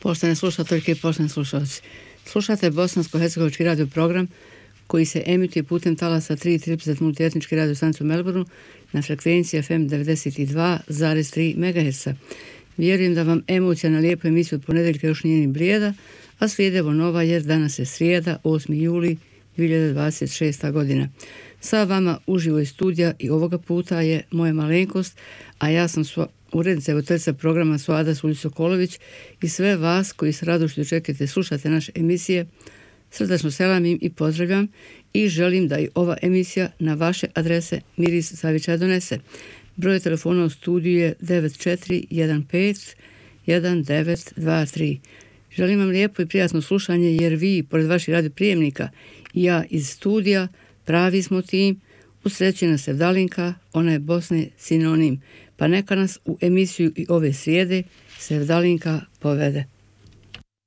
Poštovane slušateljke i poštovani slušalci, slušate bosansko-hercegovački radio program koji se emituje putem talasa 330 multietnički radio stanicu u Melbourneu na frekvenciji FM 92,3 MHz. Vjerujem da vam emocija na lijepu emisiju od ponedjeljka još nije ni blijeda, a slijedevo nova jer danas je srijeda, 8. juli 2026. godina. Sa vama uživo iz studija i ovoga puta je moja malenkost, a ja sam urednica i voditeljica programa Suada Suljić-Sokolović i sve vas koji s radošću čekate slušate naše emisije, srdačno selamim i pozdravljam i želim da i ova emisija na vaše adrese miris zavičaja donese. Broj telefona u studiju je 9415 1923. Želim vam lijepo i prijatno slušanje jer vi, pored vaših radioprijemnika i ja iz studija, pravi smo tim. Usrećena Sevdalinka, ona je Bosne sinonim, pa neka nas u emisiju i ove srijede Sevdalinka povede.